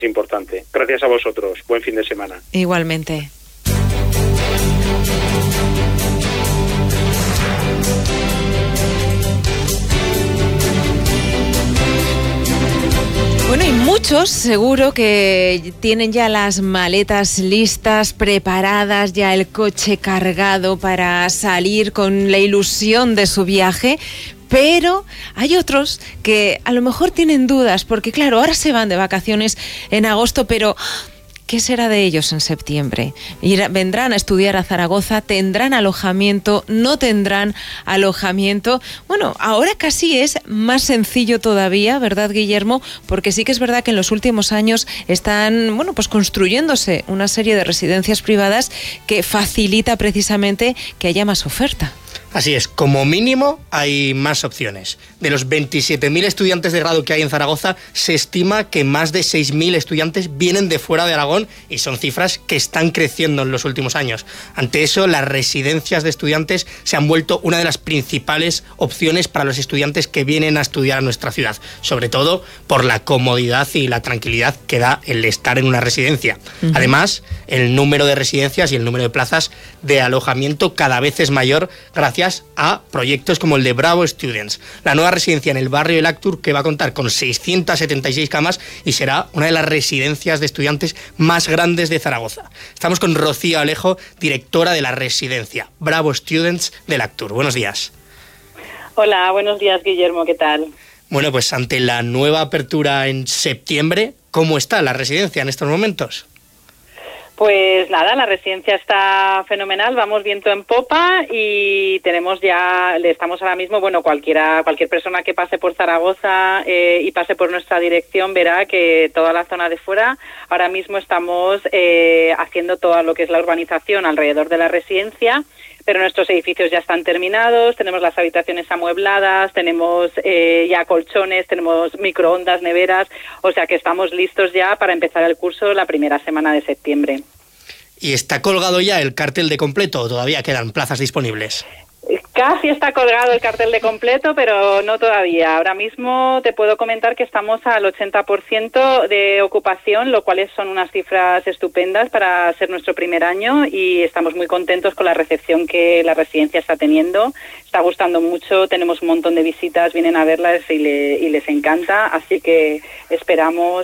importante. Gracias a vosotros. Buen fin de semana. Igualmente. Bueno, y muchos seguro que tienen ya las maletas listas, preparadas, ya el coche cargado para salir con la ilusión de su viaje. Pero hay otros que a lo mejor tienen dudas, porque claro, ahora se van de vacaciones en agosto, pero ¿qué será de ellos en septiembre? ¿Vendrán a estudiar a Zaragoza? ¿Tendrán alojamiento? ¿No tendrán alojamiento? Bueno, ahora casi es más sencillo todavía, ¿verdad, Guillermo? Porque sí que es verdad que en los últimos años están, bueno, pues construyéndose una serie de residencias privadas que facilita precisamente que haya más oferta. Así es, como mínimo hay más opciones. De los 27.000 estudiantes de grado que hay en Zaragoza, se estima que más de 6.000 estudiantes vienen de fuera de Aragón y son cifras que están creciendo en los últimos años. Ante eso, las residencias de estudiantes se han vuelto una de las principales opciones para los estudiantes que vienen a estudiar a nuestra ciudad, sobre todo por la comodidad y la tranquilidad que da el estar en una residencia. Uh-huh. Además, el número de residencias y el número de plazas de alojamiento cada vez es mayor gracias a proyectos como el de Bravo Students, la nueva residencia en el barrio de Lactur, que va a contar con 676 camas y será una de las residencias de estudiantes más grandes de Zaragoza. Estamos con Rocío Alejo, directora de la residencia Bravo Students de Lactur. Buenos días. Hola, buenos días, Guillermo, ¿qué tal? Bueno, pues ante la nueva apertura en septiembre, ¿cómo está la residencia en estos momentos? Pues nada, la residencia está fenomenal, vamos viento en popa y estamos ahora mismo, bueno, cualquier persona que pase por Zaragoza y pase por nuestra dirección verá que toda la zona de fuera, ahora mismo estamos haciendo todo lo que es la urbanización alrededor de la residencia, pero nuestros edificios ya están terminados, tenemos las habitaciones amuebladas, tenemos ya colchones, tenemos microondas, neveras, o sea que estamos listos ya para empezar el curso la primera semana de septiembre. ¿Y está colgado ya el cartel de completo o todavía quedan plazas disponibles? Casi está colgado el cartel de completo, pero no todavía. Ahora mismo te puedo comentar que estamos al 80% de ocupación, lo cual son unas cifras estupendas para ser nuestro primer año y estamos muy contentos con la recepción que la residencia está teniendo. Está gustando mucho, tenemos un montón de visitas, vienen a verlas y les encanta, así que esperamos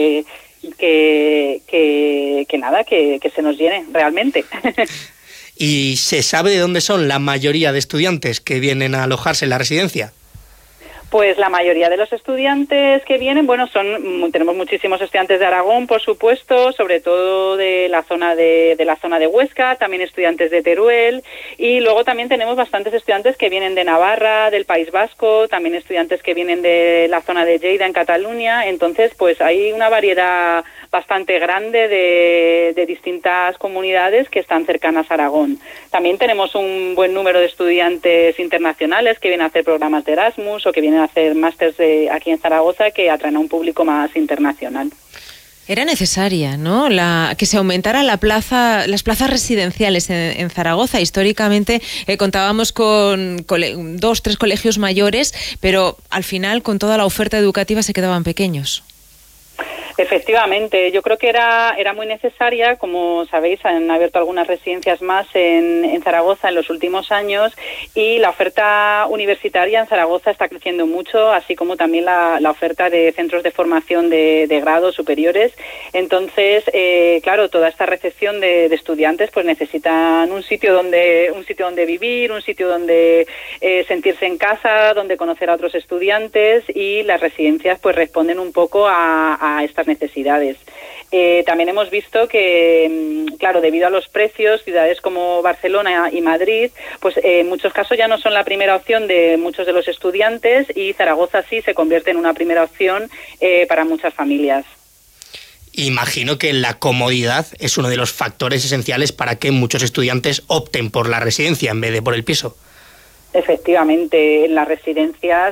que se nos llene realmente. ¿Y se sabe de dónde son la mayoría de estudiantes que vienen a alojarse en la residencia? Pues la mayoría de los estudiantes que vienen, bueno, tenemos muchísimos estudiantes de Aragón, por supuesto, sobre todo de la zona de Huesca, también estudiantes de Teruel, y luego también tenemos bastantes estudiantes que vienen de Navarra, del País Vasco, también estudiantes que vienen de la zona de Lleida, en Cataluña. Entonces, pues hay una variedad bastante grande de distintas comunidades que están cercanas a Aragón. También tenemos un buen número de estudiantes internacionales que vienen a hacer programas de Erasmus o que vienen a hacer másters aquí en Zaragoza que atraen a un público más internacional. Era necesaria, ¿no?, que se aumentara las plazas residenciales en Zaragoza. Históricamente contábamos con 2-3 colegios mayores, pero al final con toda la oferta educativa se quedaban pequeños. Efectivamente, yo creo que era muy necesaria. Como sabéis, han abierto algunas residencias más en Zaragoza en los últimos años y la oferta universitaria en Zaragoza está creciendo mucho, así como también la oferta de centros de formación de grados superiores. Entonces, claro, toda esta recepción de estudiantes pues necesitan un sitio donde vivir, un sitio donde sentirse en casa, donde conocer a otros estudiantes, y las residencias pues responden un poco a estas necesidades. También hemos visto que, claro, debido a los precios, ciudades como Barcelona y Madrid, pues en muchos casos ya no son la primera opción de muchos de los estudiantes, y Zaragoza sí se convierte en una primera opción para muchas familias. Imagino que la comodidad es uno de los factores esenciales para que muchos estudiantes opten por la residencia en vez de por el piso. Efectivamente, en las residencias,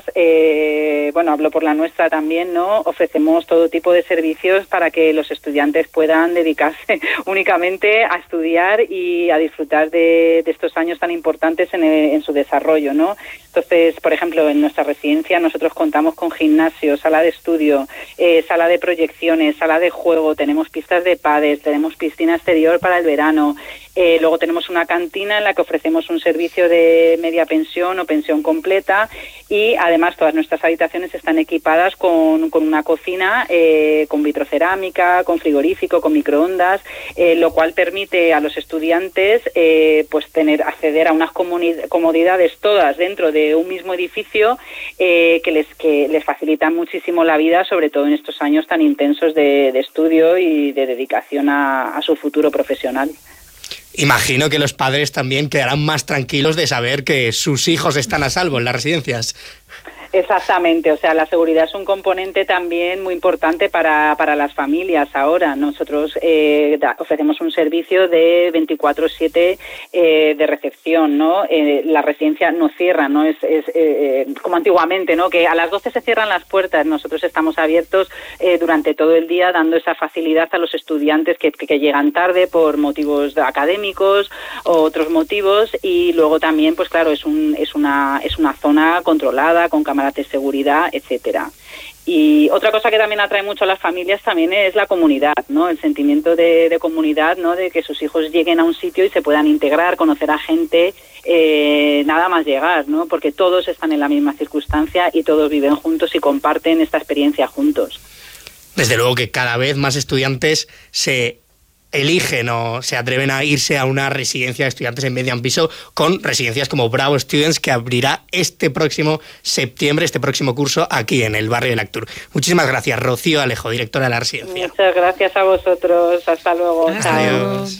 hablo por la nuestra también, ¿no? Ofrecemos todo tipo de servicios para que los estudiantes puedan dedicarse únicamente a estudiar y a disfrutar de estos años tan importantes en su desarrollo, ¿no? Entonces, por ejemplo, en nuestra residencia nosotros contamos con gimnasio, sala de estudio, sala de proyecciones, sala de juego, tenemos pistas de pádel, tenemos piscina exterior para el verano. Luego tenemos una cantina en la que ofrecemos un servicio de media pensión o pensión completa, y además todas nuestras habitaciones están equipadas con una cocina, con vitrocerámica, con frigorífico, con microondas, lo cual permite a los estudiantes acceder a unas comodidades todas dentro de un mismo edificio, que les facilitan muchísimo la vida, sobre todo en estos años tan intensos de estudio y de dedicación a su futuro profesional. Imagino que los padres también quedarán más tranquilos de saber que sus hijos están a salvo en las residencias. Exactamente, o sea, la seguridad es un componente también muy importante para las familias ahora. Nosotros ofrecemos un servicio de 24/7 de recepción, ¿no? La residencia no cierra, no es como antiguamente, ¿no? Que a las 12 se cierran las puertas. Nosotros estamos abiertos durante todo el día, dando esa facilidad a los estudiantes que llegan tarde por motivos académicos o otros motivos, y luego también, pues claro, es una zona controlada con cámaras de seguridad, etcétera. Y otra cosa que también atrae mucho a las familias también es la comunidad, ¿no? El sentimiento de comunidad, ¿no? De que sus hijos lleguen a un sitio y se puedan integrar, conocer a gente, nada más llegar, ¿no? Porque todos están en la misma circunstancia y todos viven juntos y comparten esta experiencia juntos. Desde luego que cada vez más estudiantes se eligen o se atreven a irse a una residencia de estudiantes en mediano piso, con residencias como Bravo Students, que abrirá este próximo septiembre, este próximo curso, aquí en el barrio de Lactur. Muchísimas gracias, Rocío Alejo, directora de la residencia. Muchas gracias a vosotros. Hasta luego. Adiós.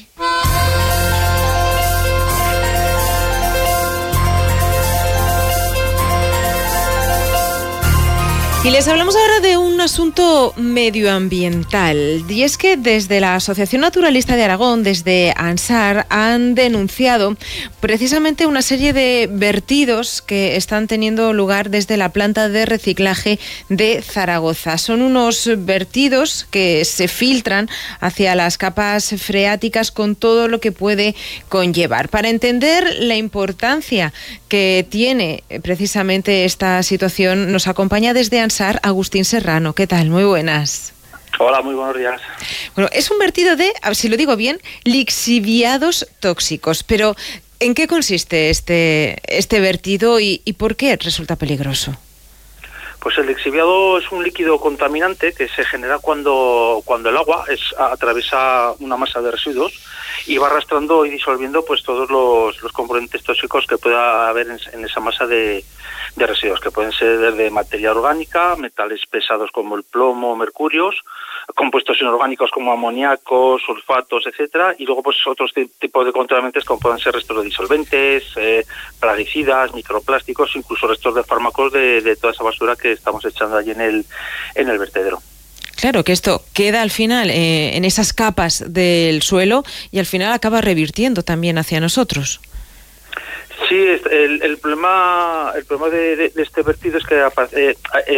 Y les hablamos ahora de un asunto medioambiental, y es que desde la Asociación Naturalista de Aragón, desde ANSAR, han denunciado precisamente una serie de vertidos que están teniendo lugar desde la planta de reciclaje de Zaragoza. Son unos vertidos que se filtran hacia las capas freáticas con todo lo que puede conllevar. Para entender la importancia que tiene precisamente esta situación, nos acompaña desde ANSAR Agustín Serrano. ¿Qué tal? Muy buenas. Hola, muy buenos días. Bueno, es un vertido de, a ver si lo digo bien, lixiviados tóxicos, pero ¿en qué consiste este vertido y por qué resulta peligroso? Pues el lixiviado es un líquido contaminante que se genera cuando el agua atraviesa una masa de residuos y va arrastrando y disolviendo pues todos los componentes tóxicos que pueda haber en esa masa de residuos, que pueden ser desde materia orgánica, metales pesados como el plomo, mercurios, compuestos inorgánicos como amoníacos, sulfatos, etcétera, y luego pues otros tipos de contaminantes como pueden ser restos de disolventes, plaguicidas, microplásticos, incluso restos de fármacos de toda esa basura que estamos echando allí en el vertedero. Claro, que esto queda al final en esas capas del suelo y al final acaba revirtiendo también hacia nosotros. Sí, el problema de este vertido es que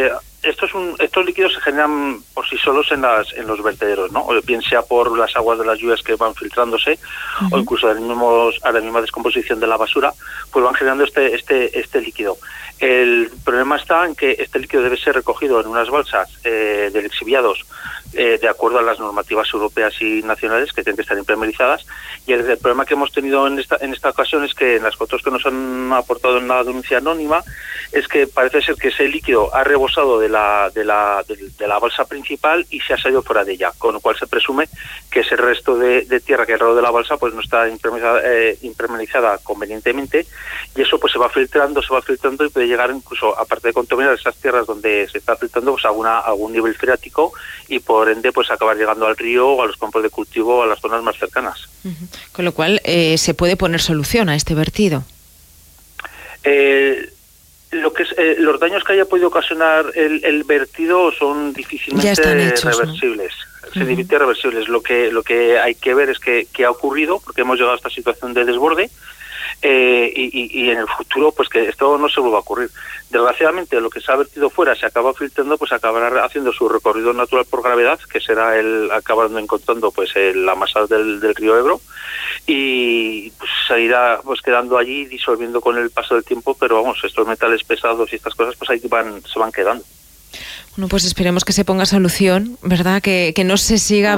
estos líquidos se generan por sí solos en los vertederos, ¿no? O bien sea por las aguas de las lluvias que van filtrándose, o incluso a la misma descomposición de la basura, pues van generando este líquido. El problema está en que este líquido debe ser recogido en unas balsas de lixiviados de acuerdo a las normativas europeas y nacionales, que tienen que estar impermeabilizadas, y el problema que hemos tenido en esta ocasión es que en las fotos que nos han aportado en la denuncia anónima es que parece ser que ese líquido ha rebosado de la balsa principal y se ha salido fuera de ella, con lo cual se presume que ese resto de tierra que alrededor de la balsa pues no está impermeabilizada convenientemente, y eso pues se va filtrando y puede llegar incluso, aparte de contaminar esas tierras donde se está filtrando, pues a algún nivel freático, y por ende pues acabar llegando al río o a los campos de cultivo o a las zonas más cercanas. Con lo cual se puede poner solución a este vertido. Los daños que haya podido ocasionar el vertido son difícilmente reversibles. ¿No? Son difícilmente reversibles. Lo que hay que ver es qué ha ocurrido, porque hemos llegado a esta situación de desborde. y en el futuro pues que esto no se vuelva a ocurrir. Desgraciadamente lo que se ha vertido fuera se acaba filtrando, pues acabará haciendo su recorrido natural por gravedad, que será acabando encontrando pues la masa del río Ebro, y pues se irá pues quedando allí, disolviendo con el paso del tiempo, pero vamos, estos metales pesados y estas cosas pues ahí se van quedando. Bueno, pues esperemos que se ponga solución, ¿verdad? Que no se siga